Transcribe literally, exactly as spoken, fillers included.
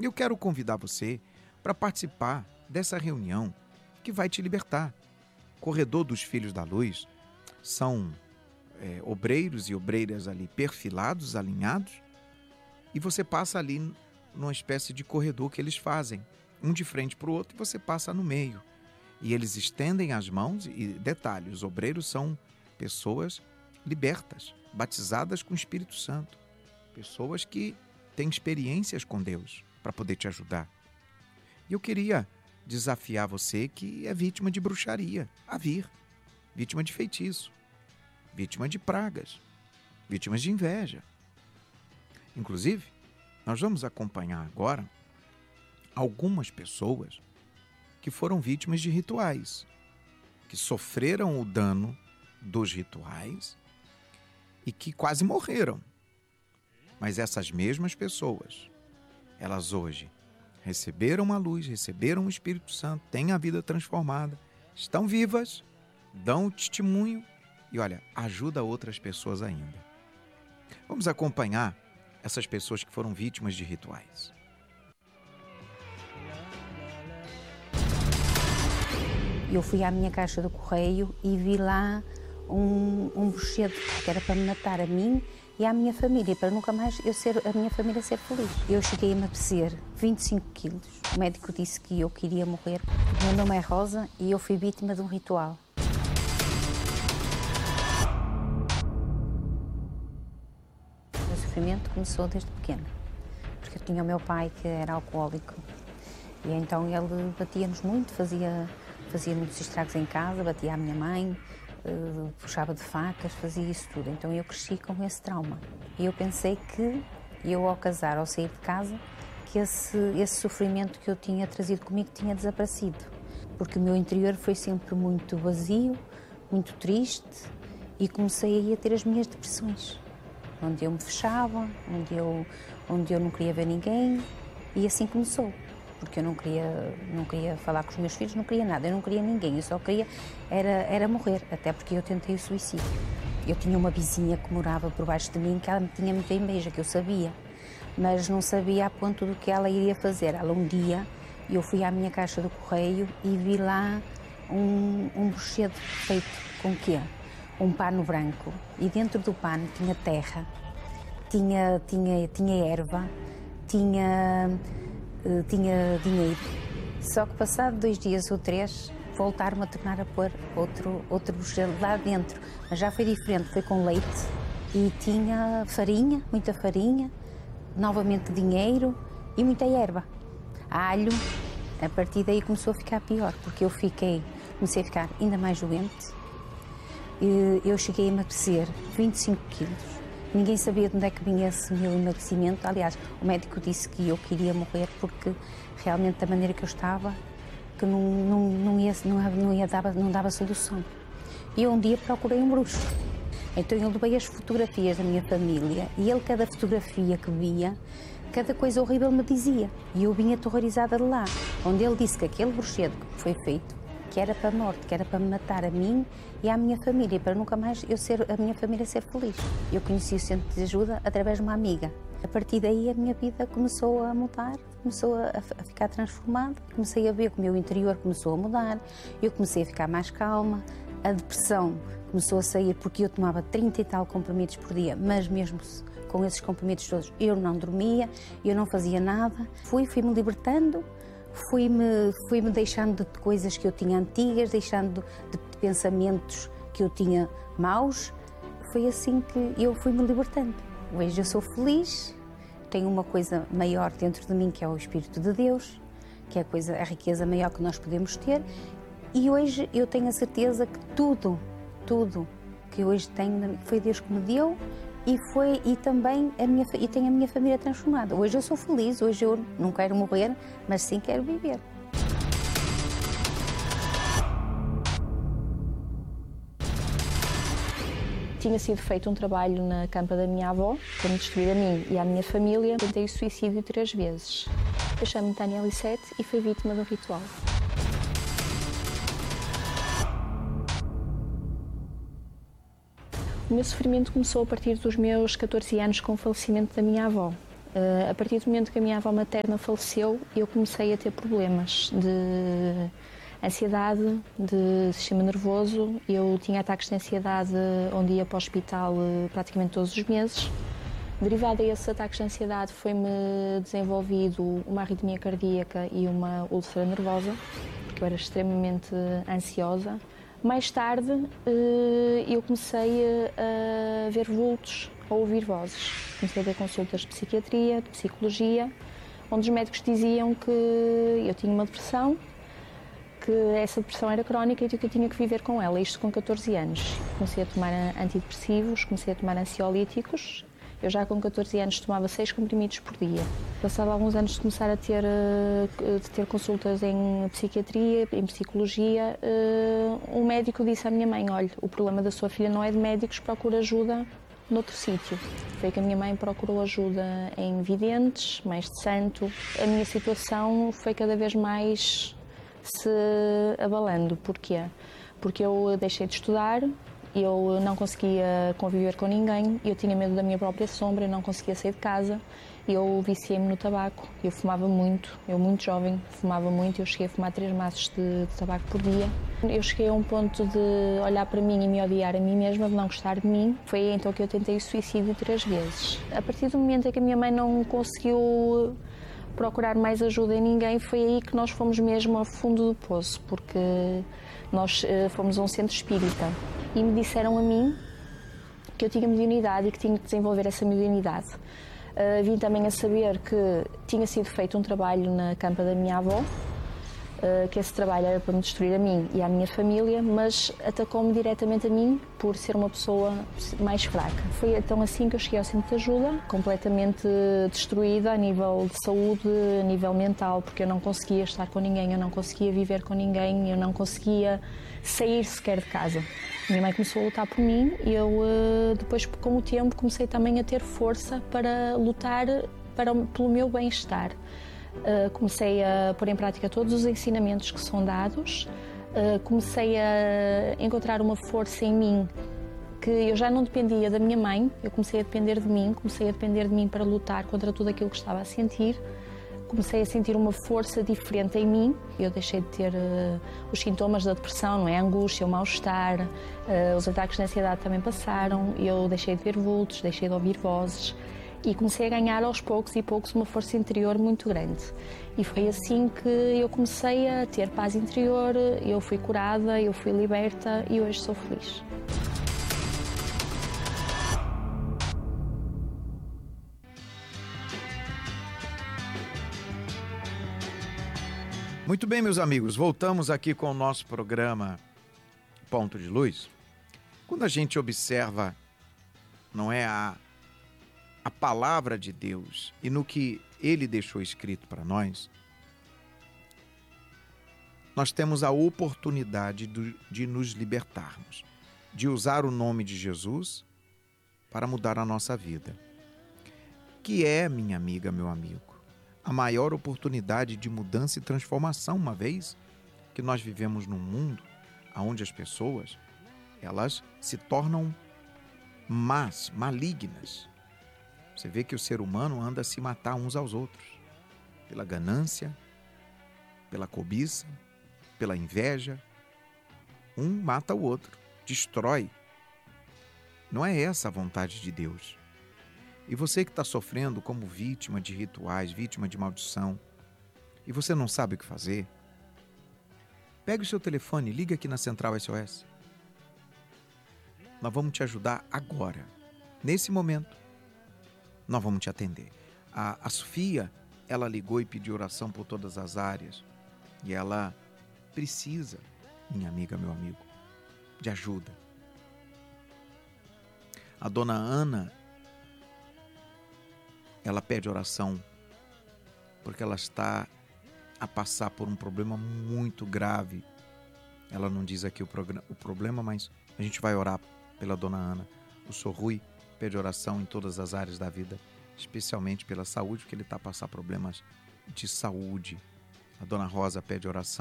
Eu quero convidar você para participar dessa reunião que vai te libertar. Corredor dos Filhos da Luz são é, obreiros e obreiras ali perfilados, alinhados, e você passa ali numa espécie de corredor que eles fazem, um de frente para o outro, e você passa no meio. E eles estendem as mãos, e detalhe, os obreiros são pessoas libertas, batizadas com o Espírito Santo, pessoas que têm experiências com Deus para poder te ajudar. E eu queria desafiar você que é vítima de bruxaria a vir, vítima de feitiço, vítima de pragas, vítimas de inveja. Inclusive, nós vamos acompanhar agora algumas pessoas que foram vítimas de rituais, que sofreram o dano dos rituais e que quase morreram. Mas essas mesmas pessoas, elas hoje receberam a luz, receberam o Espírito Santo, têm a vida transformada, estão vivas, dão o testemunho e, olha, ajuda outras pessoas ainda. Vamos acompanhar essas pessoas que foram vítimas de rituais. Eu fui à minha caixa do correio e vi lá um, um bruxedo que era para me matar a mim e à minha família, para nunca mais eu ser, a minha família ser feliz. Eu cheguei a emagrecer vinte e cinco quilos. O médico disse que eu queria morrer. O meu nome é Rosa e eu fui vítima de um ritual. O meu sofrimento começou desde pequena, porque eu tinha o meu pai que era alcoólico e então ele batia-nos muito, fazia, fazia muitos estragos em casa, batia a minha mãe, Uh, puxava de facas, fazia isso tudo. Então eu cresci com esse trauma. E eu pensei que eu, ao casar, ao sair de casa, que esse, esse sofrimento que eu tinha trazido comigo tinha desaparecido. Porque o meu interior foi sempre muito vazio, muito triste, e comecei aí a ter as minhas depressões. Onde eu me fechava, onde eu, onde eu não queria ver ninguém, e assim começou. Porque eu não queria, não queria falar com os meus filhos, não queria nada, eu não queria ninguém, eu só queria era, era morrer, até porque eu tentei o suicídio. Eu tinha uma vizinha que morava por baixo de mim, que ela me tinha muita inveja, que eu sabia, mas não sabia a ponto do que ela iria fazer. Ela um dia, eu fui à minha caixa do correio e vi lá um, um bruxedo feito com o quê? Um pano branco, e dentro do pano tinha terra, tinha, tinha, tinha erva, tinha... Uh, tinha dinheiro. Só que passado dois dias ou três, voltaram a tornar a pôr outro, outro bruxedo lá dentro. Mas já foi diferente, foi com leite e tinha farinha, muita farinha, novamente dinheiro e muita erva. Alho. A partir daí começou a ficar pior, porque eu fiquei, comecei a ficar ainda mais doente. E eu cheguei a emagrecer vinte e cinco quilos. Ninguém sabia de onde é que vinha esse meu emagrecimento. Aliás, o médico disse que eu queria morrer porque realmente da maneira que eu estava, que não, não, não, ia, não, não, ia dava, não dava solução. E eu um dia procurei um bruxo. Então eu levei as fotografias da minha família e ele, cada fotografia que via, cada coisa horrível me dizia. E eu vinha aterrorizada de lá, onde ele disse que aquele bruxedo que foi feito, que era para a morte, que era para me matar a mim e à minha família, para nunca mais eu ser, a minha família ser feliz. Eu conheci o Centro de Ajuda através de uma amiga. A partir daí a minha vida começou a mudar, começou a, a ficar transformada. Comecei a ver que o meu interior começou a mudar, eu comecei a ficar mais calma, a depressão começou a sair porque eu tomava trinta e tal comprimidos por dia, mas mesmo com esses comprimidos todos eu não dormia, eu não fazia nada. Fui, fui-me libertando, fui-me fui-me deixando de coisas que eu tinha antigas, deixando de, de pensamentos que eu tinha maus. Foi assim que eu fui-me libertando. Hoje eu sou feliz, tenho uma coisa maior dentro de mim que é o Espírito de Deus, que é a, coisa, a riqueza maior que nós podemos ter, e hoje eu tenho a certeza que tudo, tudo que hoje tenho foi Deus que me deu. E, foi, e também a minha, e tenho a minha família transformada. Hoje eu sou feliz, hoje eu não quero morrer, mas sim quero viver. Tinha sido feito um trabalho na campa da minha avó, para me destruir a mim e à minha família. Tentei o suicídio três vezes. Eu chamo-me Tânia Lissete e fui vítima de um ritual. O meu sofrimento começou a partir dos meus catorze anos com o falecimento da minha avó. Uh, a partir do momento que a minha avó materna faleceu, eu comecei a ter problemas de ansiedade, de sistema nervoso. Eu tinha ataques de ansiedade onde ia para o hospital praticamente todos os meses. Derivado a esses ataques de ansiedade, foi-me desenvolvido uma arritmia cardíaca e uma úlcera nervosa, porque eu era extremamente ansiosa. Mais tarde, eu comecei a ver vultos, a ouvir vozes. Comecei a ter consultas de psiquiatria, de psicologia, onde os médicos diziam que eu tinha uma depressão, que essa depressão era crónica e que eu tinha que viver com ela, isto com catorze anos. Comecei a tomar antidepressivos, comecei a tomar ansiolíticos. Eu já com catorze anos tomava seis comprimidos por dia. Passado alguns anos de começar a ter, de ter consultas em psiquiatria, em psicologia, um médico disse à minha mãe: olha, o problema da sua filha não é de médicos, procura ajuda noutro sítio. Foi que a minha mãe procurou ajuda em videntes, mais de santo. A minha situação foi cada vez mais se abalando. Porquê? Porque eu deixei de estudar, eu não conseguia conviver com ninguém, eu tinha medo da minha própria sombra, eu não conseguia sair de casa, eu viciei-me no tabaco, eu fumava muito, eu muito jovem fumava muito, eu cheguei a fumar três maços de, de tabaco por dia. Eu cheguei a um ponto de olhar para mim e me odiar a mim mesma, de não gostar de mim. Foi aí então que eu tentei o suicídio três vezes. A partir do momento em que a minha mãe não conseguiu procurar mais ajuda em ninguém, foi aí que nós fomos mesmo ao fundo do poço, porque nós uh, fomos a um centro espírita e me disseram a mim que eu tinha mediunidade e que tinha que desenvolver essa mediunidade. Uh, vim também a saber que tinha sido feito um trabalho na campa da minha avó, uh, que esse trabalho era para me destruir a mim e à minha família, mas atacou-me diretamente a mim por ser uma pessoa mais fraca. Foi então assim que eu cheguei ao centro de ajuda, completamente destruída a nível de saúde, a nível mental, porque eu não conseguia estar com ninguém, eu não conseguia viver com ninguém, eu não conseguia sair sequer de casa. Minha mãe começou a lutar por mim e eu, depois, com o tempo, comecei também a ter força para lutar para, pelo meu bem-estar. Comecei a pôr em prática todos os ensinamentos que são dados, comecei a encontrar uma força em mim que eu já não dependia da minha mãe, eu comecei a depender de mim, comecei a depender de mim para lutar contra tudo aquilo que estava a sentir. Comecei a sentir uma força diferente em mim. Eu deixei de ter uh, os sintomas da depressão, não é? A angústia, o mal-estar, uh, os ataques de ansiedade também passaram. Eu deixei de ver vultos, deixei de ouvir vozes e comecei a ganhar aos poucos e poucos uma força interior muito grande. E foi assim que eu comecei a ter paz interior, eu fui curada, eu fui liberta e hoje sou feliz. Muito bem, meus amigos, voltamos aqui com o nosso programa Ponto de Luz. Quando a gente observa, não é, a, a palavra de Deus e no que Ele deixou escrito para nós, nós temos a oportunidade de, de nos libertarmos, de usar o nome de Jesus para mudar a nossa vida. Que é, minha amiga, meu amigo, a maior oportunidade de mudança e transformação, uma vez que nós vivemos num mundo onde as pessoas, elas se tornam más, malignas. Você vê que o ser humano anda a se matar uns aos outros, pela ganância, pela cobiça, pela inveja. Um mata o outro, destrói. Não é essa a vontade de Deus. E você que está sofrendo como vítima de rituais, vítima de maldição, e você não sabe o que fazer, pegue o seu telefone e ligue aqui na Central S O S. Nós vamos te ajudar agora. Nesse momento, nós vamos te atender. A, a Sofia, ela ligou e pediu oração por todas as áreas. E ela precisa, minha amiga, meu amigo, de ajuda. A dona Ana, ela pede oração porque ela está a passar por um problema muito grave. Ela não diz aqui o, o problema, mas a gente vai orar pela dona Ana. O senhor Rui pede oração em todas as áreas da vida, especialmente pela saúde, porque ele está a passar problemas de saúde. A dona Rosa pede oração